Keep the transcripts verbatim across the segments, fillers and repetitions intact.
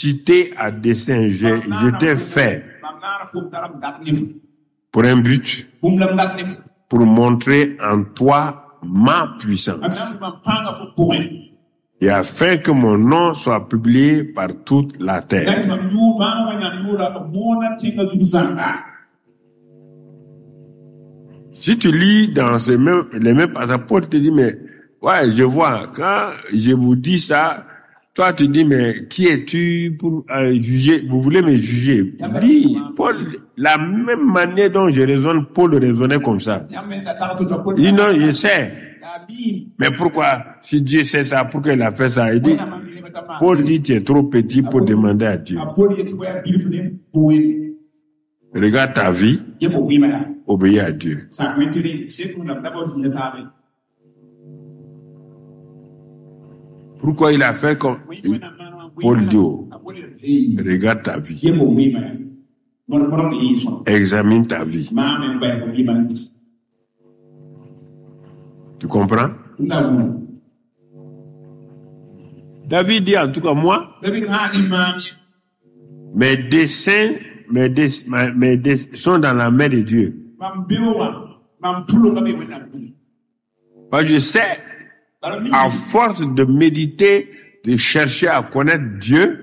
cité à dessein. J'ai, j'étais fait pour un but, pour montrer en toi ma puissance. Et afin que mon nom soit publié par toute la terre. Si tu lis dans ces mêmes, les mêmes passages, Paul te dit, mais, ouais, je vois, quand je vous dis ça, toi tu dis, mais qui es-tu pour euh, juger, vous voulez me juger? Dis, Paul, la même manière dont je raisonne, Paul raisonnait comme ça. Il dit, non, je sais. Mais pourquoi, si Dieu sait ça, pourquoi il a fait ça? Il dit, Paul dit, tu es trop petit pour demander à Dieu. Regarde ta vie, obéis à Dieu. Pourquoi il a fait comme Paul dit, regarde ta vie, examine ta vie. Tu comprends? David dit en tout cas, moi, mes desseins, mes desseins, mes desseins sont dans la main de Dieu. Parce que je sais, à force de méditer, de chercher à connaître Dieu,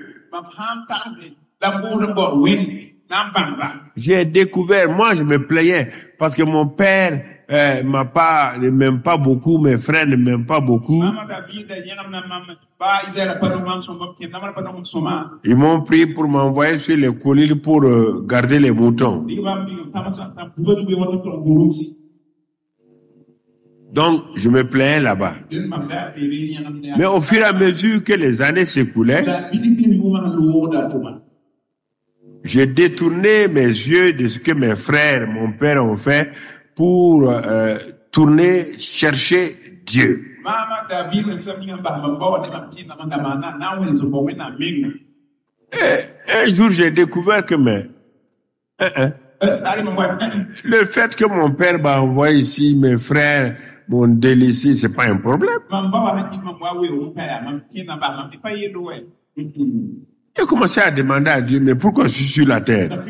j'ai découvert, moi je me plaignais, parce que mon père euh, m'a pas, ne m'aime pas beaucoup, mes frères ne m'aiment pas beaucoup. Ils m'ont pris pour m'envoyer sur les collines pour euh, garder les moutons. Donc, je me plaignais là-bas. Mais au fur et à mesure que les années s'écoulaient, j'ai détourné mes yeux de ce que mes frères, mon père ont fait pour euh, tourner, chercher Dieu. Et un jour, j'ai découvert que mes... Euh, euh, le fait que mon père m'a envoyé ici, mes frères m'ont délaissé, c'est pas un problème. J'ai commencé à demander à Dieu, mais pourquoi je suis sur la terre?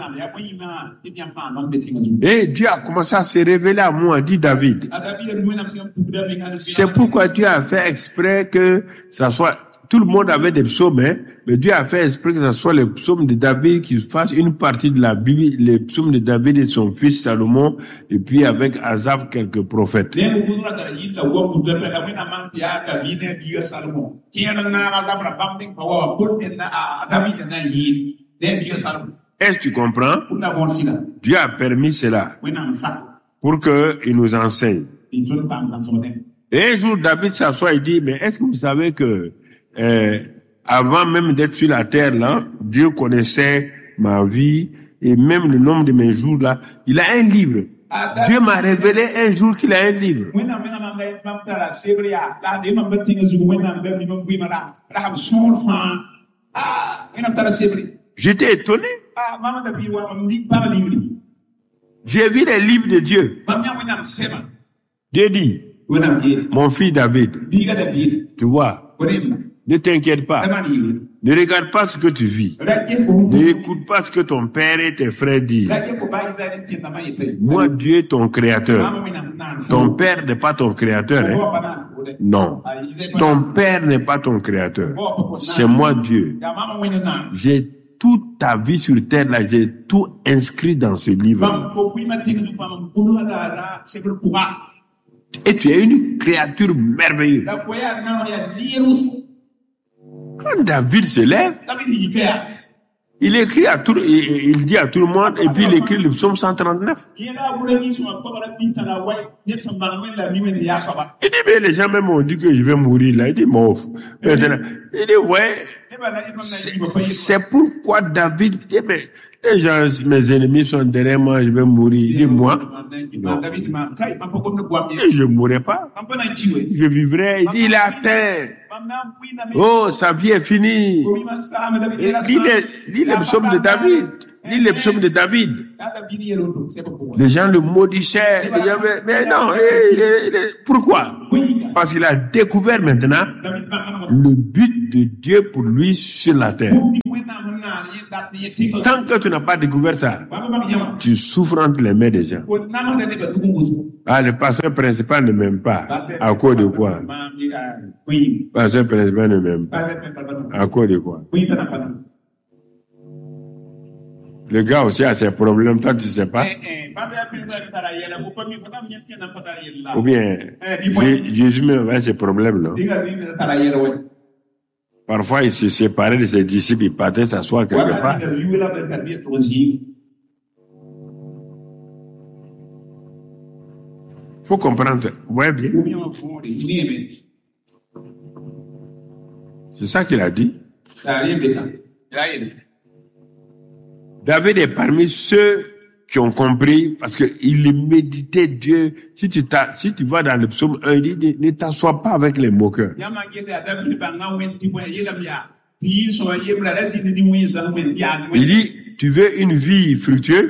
Et Dieu a commencé à se révéler à moi, dit David. C'est pourquoi Dieu a fait exprès que ça soit... Tout le monde avait des psaumes, hein, mais Dieu a fait exprès que ce soit les psaumes de David qui fassent une partie de la Bible, les psaumes de David et son fils Salomon, et puis avec Asaph quelques prophètes. Est-ce que tu comprends? Dieu a permis cela pour qu'il nous enseigne. Et un jour, David s'assoit et dit, mais est-ce que vous savez que Euh, avant même d'être sur la terre là, Dieu connaissait ma vie et même le nombre de mes jours là. Il a un livre. Dieu m'a révélé un jour qu'il a un livre. J'étais étonné. J'ai vu les livres de Dieu. Dieu dit, mon fils David, tu vois, ne t'inquiète pas. Ne regarde pas ce que tu vis. N'écoute pas ce que ton père et tes frères disent. Moi, Dieu est ton créateur. Ton père n'est pas ton créateur. Hein? Non. Ton père n'est pas ton créateur. C'est moi, Dieu. J'ai toute ta vie sur terre, là, j'ai tout inscrit dans ce livre. Et tu es une créature merveilleuse. Quand David se lève, il écrit à tout, il, il dit à tout le monde, et puis il écrit le psaume cent trente-neuf. Il dit, mais les gens même ont dit que je vais mourir là. Il dit, mon maintenant. Il dit, ouais, c'est, c'est pourquoi David dit, mais les gens, mes ennemis sont derrière moi, je vais mourir. Il dit, moi, non. Je ne mourrai pas. Je vivrai. Il dit, il est atteint. Oh, sa vie est finie. Lis le, lis le psaume de David. Lis les psaumes de David. Les gens le maudissaient. Les gens, mais, mais non, il est, il est, pourquoi? Parce qu'il a découvert maintenant le but de Dieu pour lui sur la terre. Tant que tu n'as pas découvert ça, tu souffres entre les mains des gens. Ah, le pasteur principal ne m'aime pas. À cause de quoi? Le pasteur principal ne m'aime pas. À cause de quoi? Le gars aussi a ses problèmes, toi tu sais pas. Ou bien, Jésus même avait ses problèmes, non? Parfois, il se séparait de ses disciples, il partait s'asseoir quelque part. Faut comprendre. Ouais, bien. C'est ça qu'il a dit. David est parmi ceux qui ont compris, parce que il méditait Dieu. Si tu t'as, si tu vas dans le psaume un, il dit, ne t'assois pas avec les moqueurs. Il dit, tu veux une vie fructueuse?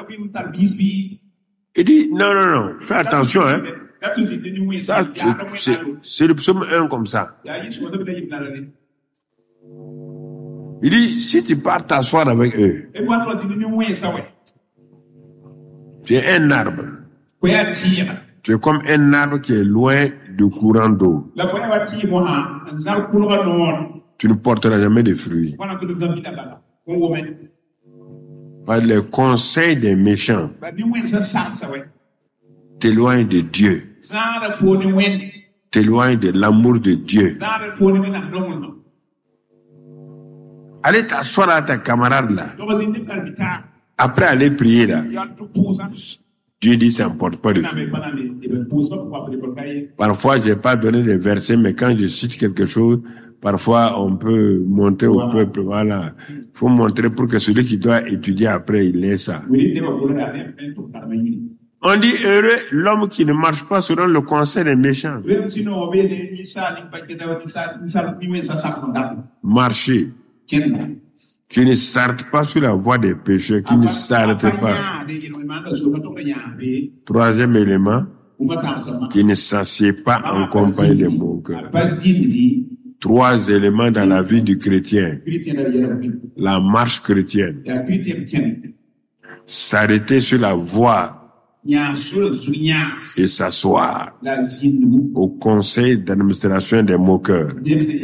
Il dit, non, non, non, fais attention, hein. Ça, c'est, c'est le psaume un comme ça. Il dit, si tu pars t'asseoir avec eux, tu es un arbre. Tu es comme un arbre qui est loin du courant d'eau. Tu ne porteras jamais de fruits. Par les conseils des méchants t'éloignent de Dieu. T'éloignent de l'amour de Dieu. Allez t'asseoir à ta camarade là. Après aller prier là. Dieu dit ça n'importe pas de fruits. Parfois, je n'ai pas donné des versets, mais quand je cite quelque chose, parfois on peut montrer au peuple, voilà. Il faut montrer pour que celui qui doit étudier après, il ait ça. On dit heureux l'homme qui ne marche pas selon le conseil des méchants. Marcher. Qui ne s'arrête pas sur la voie des pécheurs, qui ne s'arrête pas. Troisième élément, qui ne s'assied pas en compagnie des moqueurs. Trois éléments dans la vie du chrétien. La marche chrétienne. S'arrêter sur la voie et s'asseoir au conseil d'administration des moqueurs.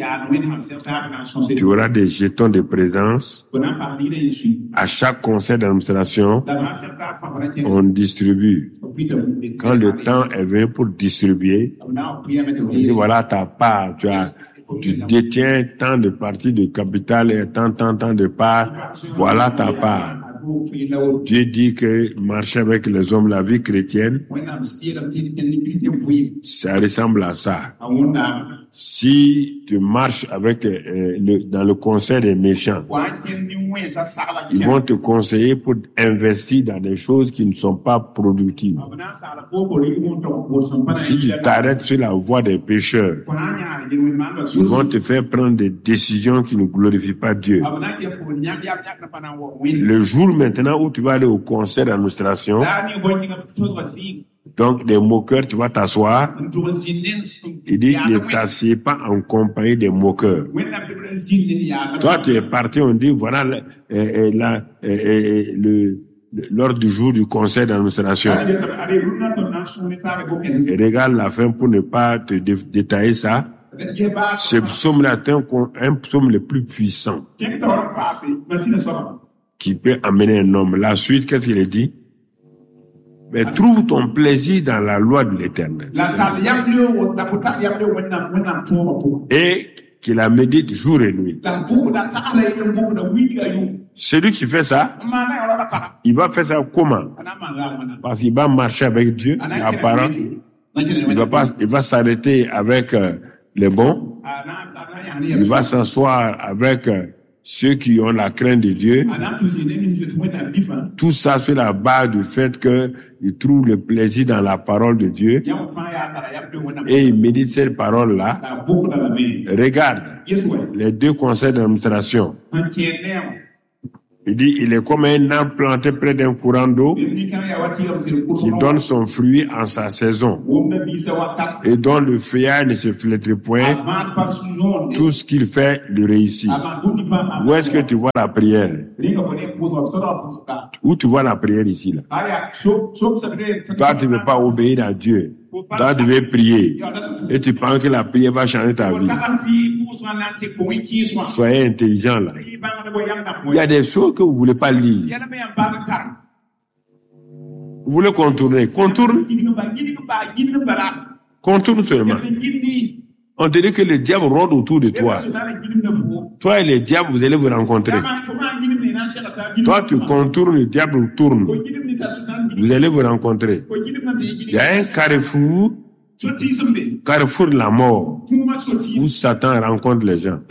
Tu auras des jetons de présence. À chaque conseil d'administration, on distribue. Quand le temps est venu pour distribuer, on dit voilà ta part. Tu as, tu détiens tant de parties de capital et tant, tant, tant de parts. Voilà ta part. Dieu dit que marcher avec les hommes, la vie chrétienne, ça ressemble à ça. Si tu marches avec euh, le, dans le conseil des méchants, ils vont te conseiller pour investir dans des choses qui ne sont pas productives. Si tu t'arrêtes sur la voie des pécheurs, ils vont te faire prendre des décisions qui ne glorifient pas Dieu. Le jour maintenant où tu vas aller au conseil d'administration, donc des moqueurs, tu vas t'asseoir. Il dit, ne t'assieds pas en compagnie des moqueurs. Toi, tu es parti, on dit, voilà la, euh, la, euh, euh, le, l'ordre du jour du conseil d'administration. Et regarde la fin pour ne pas te dé- détailler ça. Ce psaume-là est un, un psaume le plus puissant qui peut amener un homme. La suite, qu'est-ce qu'il dit? Mais trouve ton plaisir dans la loi de l'Éternel. Et qu'il la médite jour et nuit. Celui qui fait ça, il va faire ça comment? Parce qu'il va marcher avec Dieu, la parole. Il va pas, il va s'arrêter avec euh, les bons. Il va s'asseoir avec euh, ceux qui ont la crainte de Dieu. Tout ça sur la base du fait que il trouve le plaisir dans la parole de Dieu et il médite cette parole-là. Regarde les deux conseils d'administration. Il dit, il est comme un arbre planté près d'un courant d'eau qui donne son fruit en sa saison et dont le feuillage ne se flétrit point. Tout ce qu'il fait le réussit. Où est-ce que tu vois la prière? Où tu vois la prière ici là? Toi, tu ne veux pas obéir à Dieu. Toi, tu veux prier. Et tu penses que la prière va changer ta vie. Soyez intelligent là. Il y a des choses que vous ne voulez pas lire. Vous voulez contourner. Contourne. Contourne seulement. On dirait que le diable rôde autour de toi. Toi et le diable, vous allez vous rencontrer. Toi, tu contournes, le diable tourne. Vous allez vous rencontrer. Il y a un carrefour, carrefour de la mort, où Satan rencontre les gens.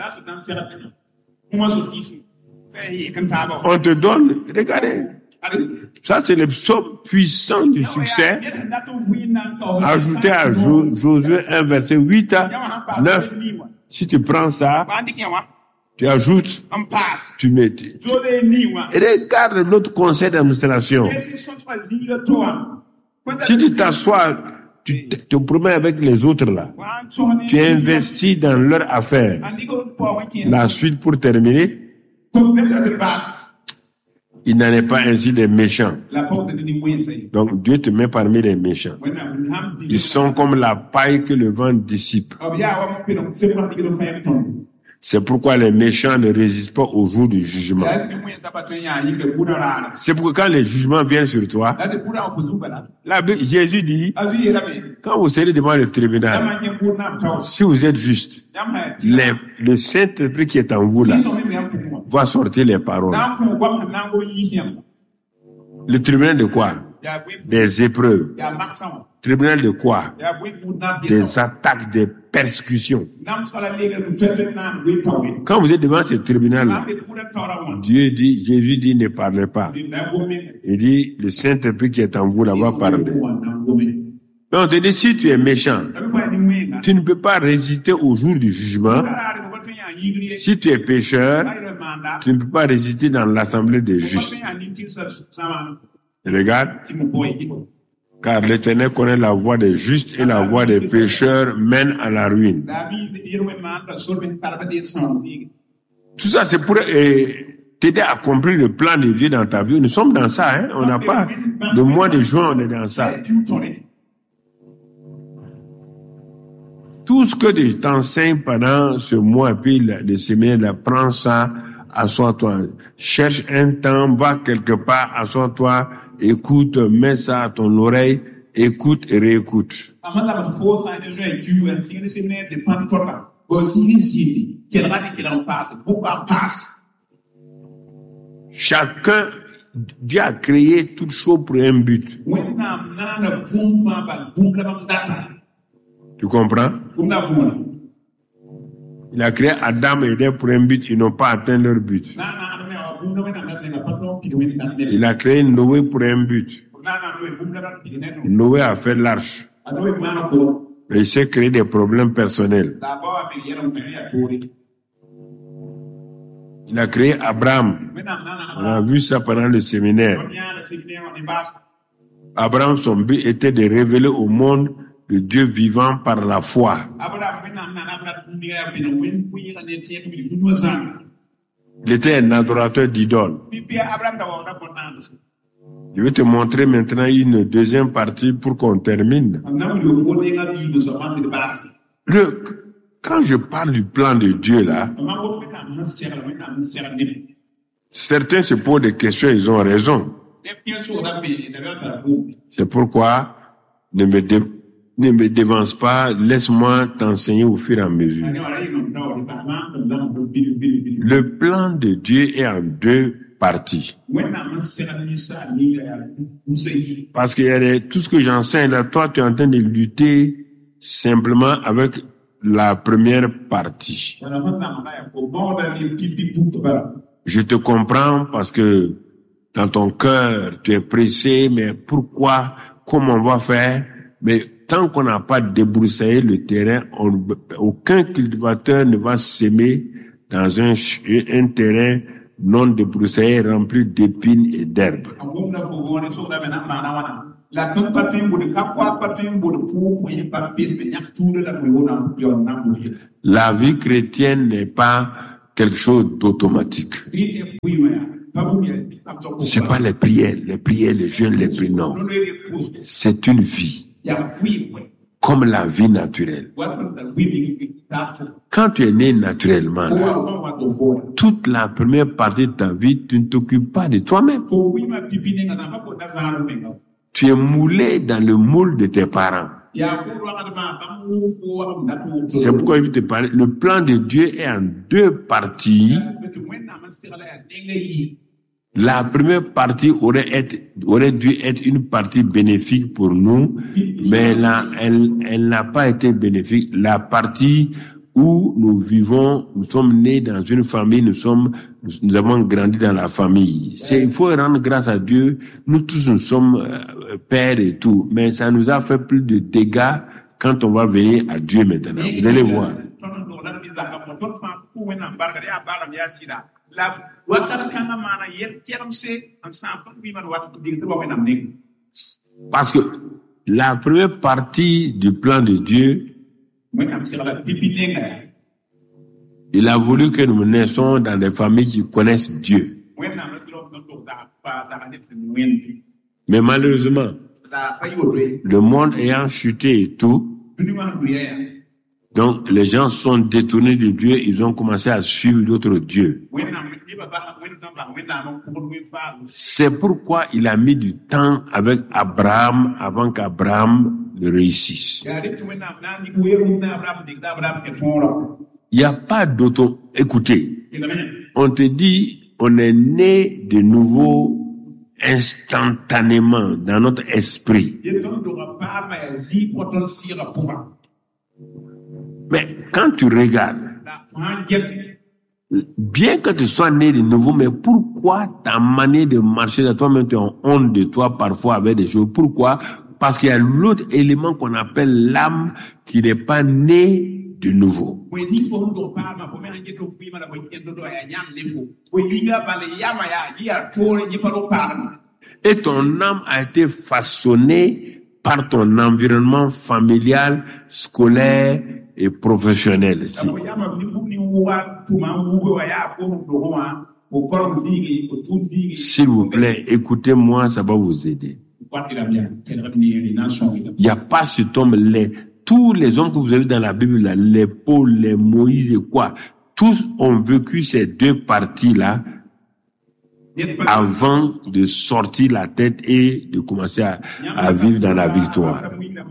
On te donne, regardez. Ça, c'est le psaume puissant du succès. Ajouté à Jo- Josué un, verset huit à neuf. Si tu prends ça, tu ajoutes, tu mets. Regarde notre conseil d'administration. Si tu t'assois, tu te, te promets avec les autres là, tu investis dans leurs affaires. La suite pour terminer. Il n'en est pas ainsi des méchants. Donc Dieu te met parmi les méchants. Ils sont comme la paille que le vent dissipe. C'est pourquoi les méchants ne résistent pas au jour du jugement. C'est pourquoi quand les jugements viennent sur toi, là, Jésus dit, quand vous serez devant le tribunal, si vous êtes juste, les, le Saint-Esprit qui est en vous là, va sortir les paroles. Le tribunal de quoi? Des épreuves. Tribunal de quoi? Des attaques, des persécutions. Quand vous êtes devant ce tribunal-là, Dieu dit, Jésus dit, ne parlez pas. Il dit, le Saint-Esprit qui est en vous là va parler. Donc, on te dit, si tu es méchant, tu ne peux pas résister au jour du jugement. Si tu es pécheur, tu ne peux pas résister dans l'assemblée des justes. Regarde, car l'Éternel connaît la voie des justes et la voie des pécheurs mène à la ruine. Tout ça, c'est pour euh, t'aider à accomplir le plan de Dieu dans ta vie. Nous sommes dans ça, hein? On n'a pas, le mois de juin, on est dans ça. Tout ce que je t'enseigne pendant ce mois, puis le séminaire, prends ça, assois-toi. Cherche un temps, va quelque part, assois-toi, écoute, mets ça à ton oreille, écoute et réécoute. Chacun, Dieu a créé toute chose pour un but. Tu comprends? Il a créé Adam et Ève pour un but, ils n'ont pas atteint leur but. Il a créé Noé pour un but. Noé a fait l'arche. Mais il s'est créé des problèmes personnels. Il a créé Abraham. On a vu ça pendant le séminaire. Abraham, son but était de révéler au monde le Dieu vivant par la foi. Il était un adorateur d'idoles. Je vais te montrer maintenant une deuxième partie pour qu'on termine. Le, quand je parle du plan de Dieu là, certains se posent des questions, ils ont raison. C'est pourquoi ne me, dé, ne me dévance pas, laisse-moi t'enseigner au fur et à mesure. Le plan de Dieu est en deux parties. Parce qu'il y a des, tout ce que j'enseigne là, toi tu es en train de lutter simplement avec la première partie. Je te comprends parce que dans ton cœur, tu es pressé, mais pourquoi, comment on va faire? Mais tant qu'on n'a pas débroussaillé le terrain, on, aucun cultivateur ne va s'aimer dans un, un terrain non débroussaillé, rempli d'épines et d'herbes. La vie chrétienne n'est pas quelque chose d'automatique. C'est pas les prières, les prières, les jeûnes, les prières, non. C'est une vie. Comme la vie naturelle. Quand tu es né naturellement, là, toute la première partie de ta vie, tu ne t'occupes pas de toi-même. Tu es moulé dans le moule de tes parents. C'est pourquoi je te parle. Le plan de Dieu est en deux parties. La première partie aurait, être, aurait dû être une partie bénéfique pour nous, mais là, elle, elle n'a pas été bénéfique. La partie où nous vivons, nous sommes nés dans une famille, nous sommes, nous avons grandi dans la famille. C'est, il faut rendre grâce à Dieu. Nous tous, nous sommes euh, pères et tout, mais ça nous a fait plus de dégâts quand on va venir à Dieu maintenant. Vous allez voir. Parce que la première partie du plan de Dieu, il a voulu que nous naissions dans des familles qui connaissent Dieu. Mais malheureusement, le monde ayant chuté et tout, donc les gens sont détournés de Dieu, ils ont commencé à suivre d'autres dieux. C'est pourquoi il a mis du temps avec Abraham avant qu'Abraham le réussisse. Il n'y a pas d'auto. Écoutez, on te dit, on est né de nouveau instantanément dans notre esprit. Mais quand tu regardes, bien que tu sois né de nouveau, mais pourquoi ta manière de marcher de toi-même, tu as honte de toi parfois avec des choses? Pourquoi? Parce qu'il y a l'autre élément qu'on appelle l'âme qui n'est pas né de nouveau. Et ton âme a été façonnée par ton environnement familial, scolaire et professionnel. S'il vous plaît, écoutez-moi, ça va vous aider. Il n'y a pas cet homme, les, tous les hommes que vous avez dans la Bible, là, les Paul, les Moïse et quoi, tous ont vécu ces deux parties-là avant de sortir la tête et de commencer à, à vivre dans la victoire.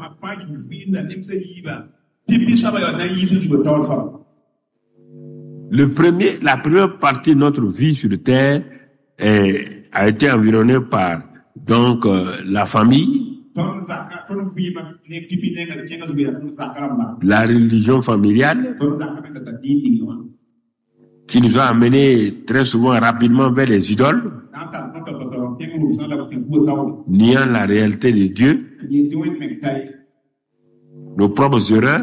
Le premier, la première partie de notre vie sur terre est, a été environnée par donc euh, la famille, la religion familiale, qui nous a amenés très souvent rapidement vers les idoles, niant la réalité de Dieu, nos propres erreurs.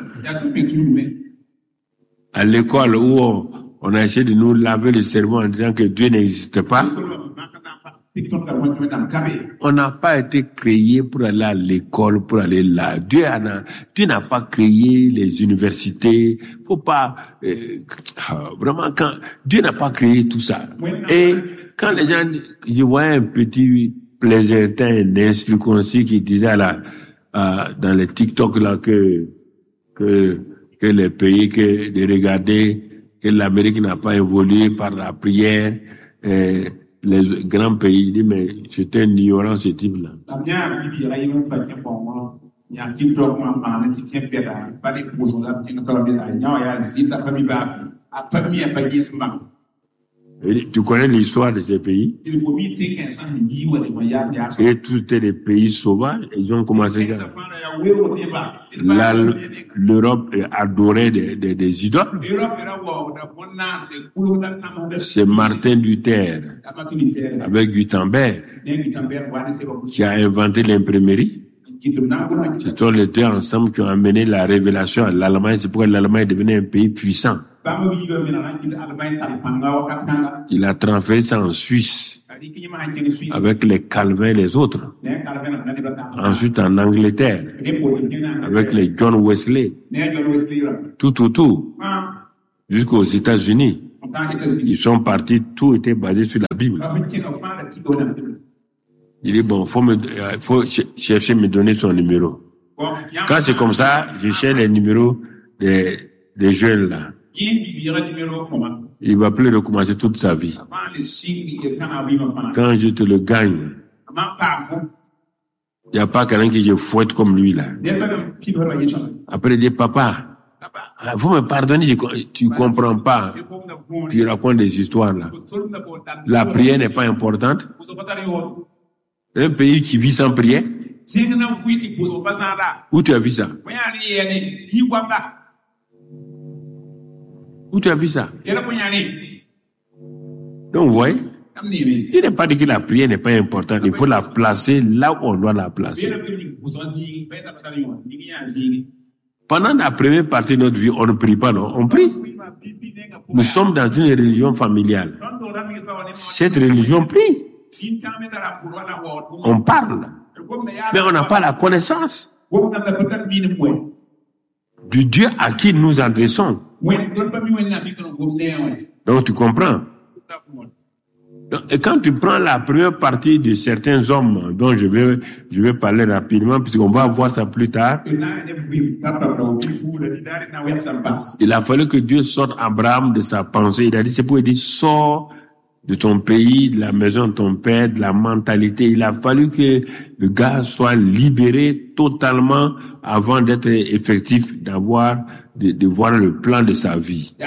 À l'école où on, on a essayé de nous laver le cerveau en disant que Dieu n'existe pas. On n'a pas été créé pour aller à l'école, pour aller là. Dieu a, Dieu n'a pas créé les universités. Faut pas, euh, vraiment, quand, Dieu n'a pas créé tout ça. Et quand les gens, je voyais un petit plaisantin, un incirconcis qui disait là, euh, dans les TikTok là que, que, que les pays, que de regarder que l'Amérique n'a pas évolué par la prière, euh, les grands pays, il dit, mais c'était un ignorant ce type-là. Et tu connais l'histoire de ces pays? Et tous étaient des pays sauvages. Ils ont commencé à... Là, l'Europe adorait des, des, des idoles. C'est Martin Luther avec Gutenberg qui a inventé l'imprimerie. Ce sont les deux ensemble qui ont amené la révélation à l'Allemagne. C'est pourquoi l'Allemagne est devenue un pays puissant. Il a transféré ça en Suisse avec les Calvins et les autres. Ensuite en Angleterre avec les John Wesley. Tout, tout, tout. Jusqu'aux États-Unis. Ils sont partis, tout était basé sur la Bible. Il dit, bon, faut me, faut chercher me donner son numéro. Quand c'est comme ça, je cherche les numéros des, des jeunes là. Il va plus recommencer toute sa vie. Quand je te le gagne, il n'y a pas quelqu'un qui je fouette comme lui là. Après il dit, papa, vous me pardonnez, tu comprends pas. Tu racontes des histoires là. La prière n'est pas importante. Un pays qui vit sans prière. Où tu as vu ça? Où tu as vu ça? Donc vous voyez, il n'est pas dit que la prière n'est pas importante. Il faut la placer là où on doit la placer. Pendant la première partie de notre vie, on ne prie pas, non? On prie. Nous sommes dans une religion familiale. Cette religion prie. On parle. Mais on n'a pas la connaissance du Dieu à qui nous adressons. Donc tu comprends. Et quand tu prends la première partie de certains hommes dont je vais, je vais parler rapidement, puisqu'on va voir ça plus tard. Il a fallu que Dieu sorte Abraham de sa pensée. Il a dit, c'est pour dire, sors de ton pays, de la maison de ton père, de la mentalité. Il a fallu que le gars soit libéré totalement avant d'être effectif, d'avoir, de, de voir le plan de sa vie.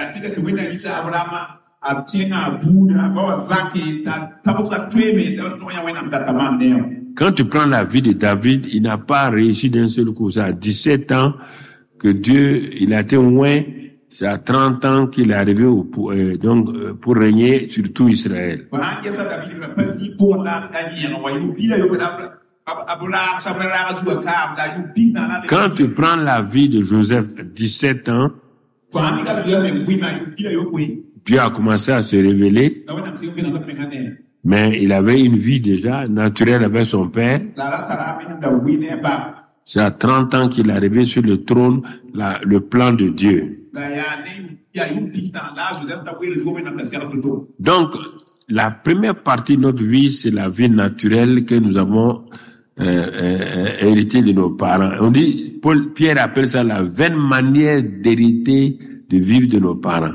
Quand tu prends la vie de David, il n'a pas réussi d'un seul coup. Ça a dix-sept ans que Dieu, il a été loin. C'est à trente ans qu'il est arrivé au, pour, euh, donc, euh, pour régner sur tout Israël. Quand tu prends la vie de Joseph, dix-sept ans, Dieu a commencé à se révéler, mais il avait une vie déjà naturelle avec son père. C'est à trente ans qu'il est arrivé sur le trône, la, le plan de Dieu. Donc, la première partie de notre vie, c'est la vie naturelle que nous avons euh, euh, héritée de nos parents. On dit, Paul, Pierre appelle ça la vaine manière d'hériter, de vivre de nos parents.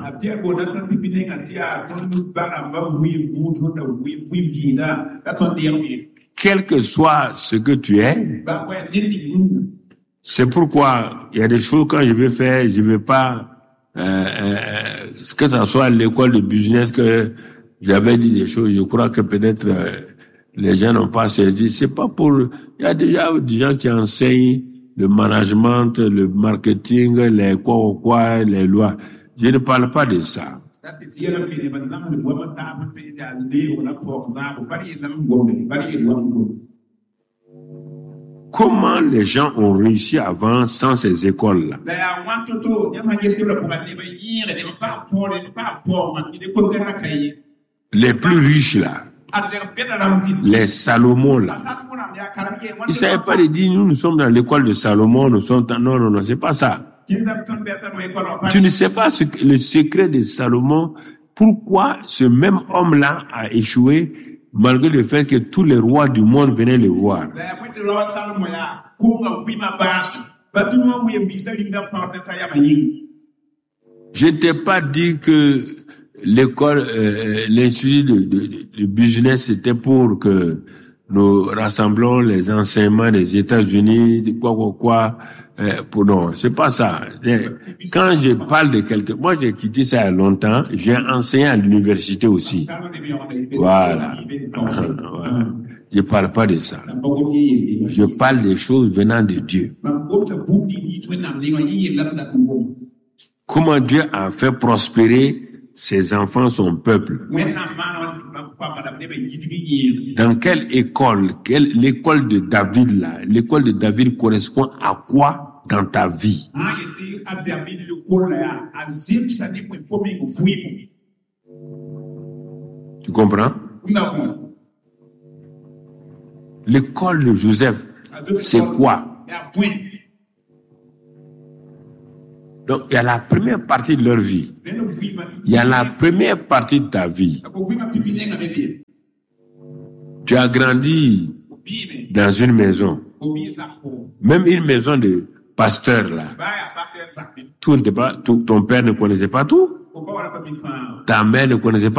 Quel que soit ce que tu es, c'est pourquoi il y a des choses quand je vais faire, je vais pas euh, euh, que ça soit à l'école de business que j'avais dit des choses. Je crois que peut-être euh, les gens n'ont pas saisi. C'est pas pour. Il y a déjà des gens qui enseignent le management, le marketing, les quoi quoi, les lois. Je ne parle pas de ça. Comment les gens ont réussi avant sans ces écoles-là? Les plus riches là, les Salomon là, ils ne savaient pas de dire nous nous sommes dans l'école de Salomon, nous sommes dans... non non non, c'est pas ça. Tu ne sais pas ce que, le secret de Salomon, pourquoi ce même homme-là a échoué malgré le fait que tous les rois du monde venaient le voir. Je ne t'ai pas dit que l'école, euh, l'institut de, de, de business, c'était pour que nous rassemblons les enseignements des États-Unis, de quoi, quoi, quoi, euh, pour non, c'est pas ça. Quand je parle de quelque, moi j'ai quitté ça il y a longtemps, j'ai enseigné à l'université aussi. Voilà. Voilà. Je parle pas de ça. Je parle des choses venant de Dieu. Comment Dieu a fait prospérer ses enfants, son peuple. Dans quelle école, quelle, l'école de David là, l'école de David correspond à quoi? dans ta vie. Tu comprends? L'école de Joseph, c'est quoi? Donc, il y a la première partie de leur vie. Il y a la première partie de ta vie. Tu as grandi dans une maison. Même une maison de pasteur, là. Tout n'était pas, tout, ton père ne connaissait pas tout. Ta mère ne connaissait pas